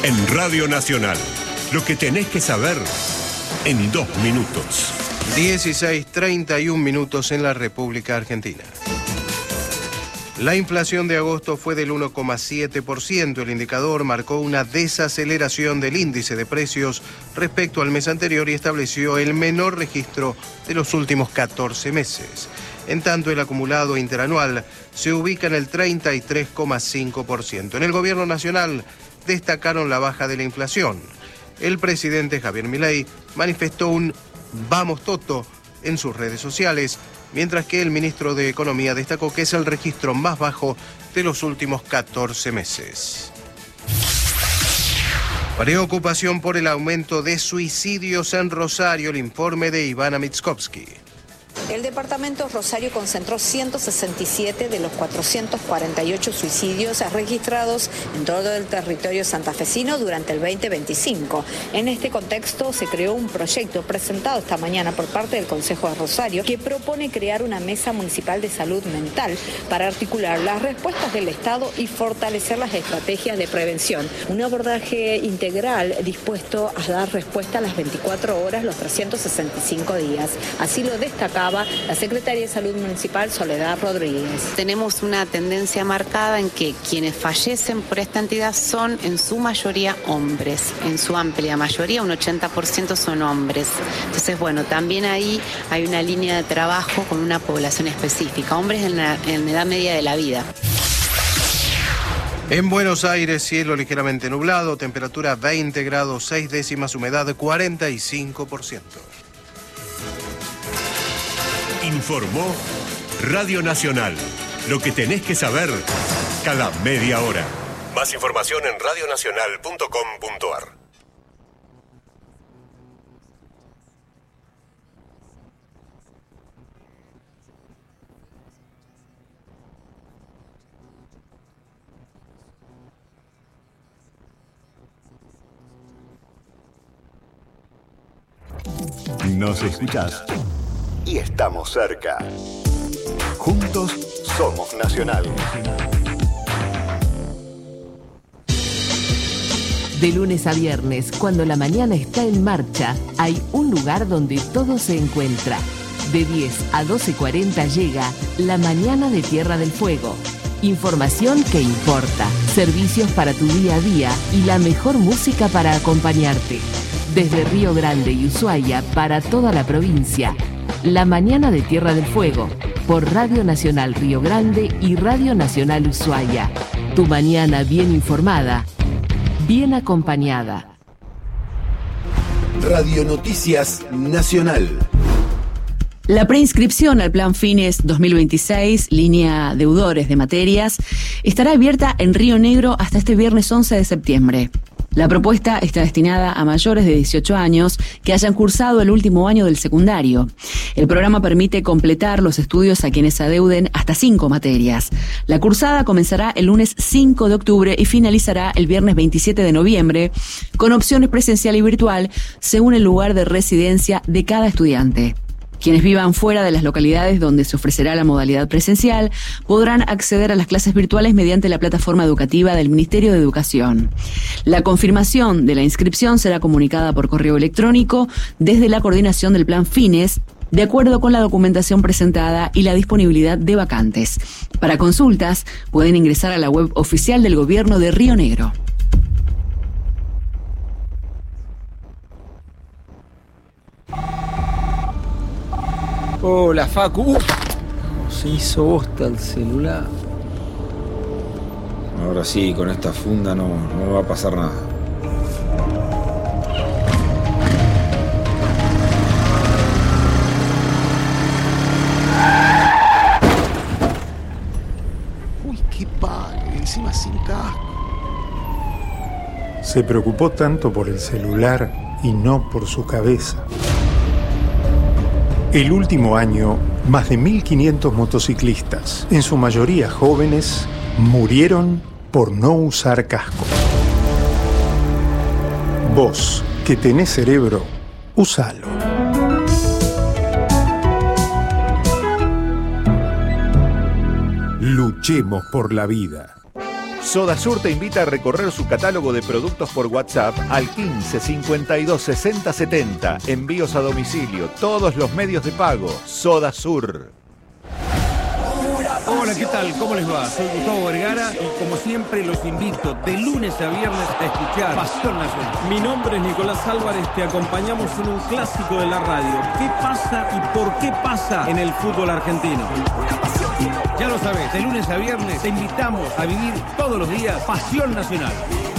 En Radio Nacional, lo que tenés que saber en 2 minutos. 16:31 minutos en la República Argentina. La inflación de agosto fue del 1,7%. El indicador marcó una desaceleración del índice de precios respecto al mes anterior y estableció el menor registro de los últimos 14 meses. En tanto, el acumulado interanual se ubica en el 33,5%. En el gobierno nacional destacaron la baja de la inflación. El presidente Javier Milei manifestó un "Vamos Toto" en sus redes sociales, mientras que el ministro de Economía destacó que es el registro más bajo de los últimos 14 meses. Preocupación por el aumento de suicidios en Rosario, el informe de Ivana Mitskovsky. El departamento Rosario concentró 167 de los 448 suicidios registrados en todo el territorio santafesino durante el 2025. En este contexto se creó un proyecto presentado esta mañana por parte del Consejo de Rosario que propone crear una mesa municipal de salud mental para articular las respuestas del Estado y fortalecer las estrategias de prevención. Un abordaje integral dispuesto a dar respuesta a las 24 horas, los 365 días. Así lo destacaba la secretaria de Salud Municipal, Soledad Rodríguez. Tenemos una tendencia marcada en que quienes fallecen por esta entidad son en su mayoría hombres, en su amplia mayoría, un 80% son hombres. Entonces, bueno, también ahí hay una línea de trabajo con una población específica, hombres en edad media de la vida. En Buenos Aires, cielo ligeramente nublado, temperatura 20 grados 6 décimas, humedad 45%. Informó Radio Nacional. Lo que tenés que saber cada media hora. Más información en radionacional.com.ar. Nos escuchás y estamos cerca. Juntos somos Nacional. De lunes a viernes, cuando la mañana está en marcha, hay un lugar donde todo se encuentra. De 10 a 12:40 llega La Mañana de Tierra del Fuego. Información que importa, servicios para tu día a día y la mejor música para acompañarte. Desde Río Grande y Ushuaia para toda la provincia. La Mañana de Tierra del Fuego, por Radio Nacional Río Grande y Radio Nacional Ushuaia. Tu mañana bien informada, bien acompañada. Radio Noticias Nacional. La preinscripción al Plan Fines 2026, línea deudores de materias, estará abierta en Río Negro hasta este viernes 11 de septiembre. La propuesta está destinada a mayores de 18 años que hayan cursado el último año del secundario. El programa permite completar los estudios a quienes adeuden hasta 5 materias. La cursada comenzará el lunes 5 de octubre y finalizará el viernes 27 de noviembre, con opciones presencial y virtual según el lugar de residencia de cada estudiante. Quienes vivan fuera de las localidades donde se ofrecerá la modalidad presencial podrán acceder a las clases virtuales mediante la plataforma educativa del Ministerio de Educación. La confirmación de la inscripción será comunicada por correo electrónico desde la coordinación del Plan Fines, de acuerdo con la documentación presentada y la disponibilidad de vacantes. Para consultas, pueden ingresar a la web oficial del Gobierno de Río Negro. Hola, Facu. Se hizo bosta el celular. Ahora sí, con esta funda no va a pasar nada. Uy, qué padre, encima sin casco. Se preocupó tanto por el celular y no por su cabeza. El último año, más de 1.500 motociclistas, en su mayoría jóvenes, murieron por no usar casco. Vos, que tenés cerebro, úsalo. Luchemos por la vida. Sodasur te invita a recorrer su catálogo de productos por WhatsApp al 15 52 60 70. Envíos a domicilio, todos los medios de pago. Sodasur. Hola, ¿qué tal? ¿Cómo les va? Soy Gustavo Vergara y como siempre los invito de lunes a viernes a escuchar Pasión Nacional. Mi nombre es Nicolás Álvarez, te acompañamos en un clásico de la radio. ¿Qué pasa y por qué pasa en el fútbol argentino? Ya lo sabes, de lunes a viernes te invitamos a vivir todos los días Pasión Nacional.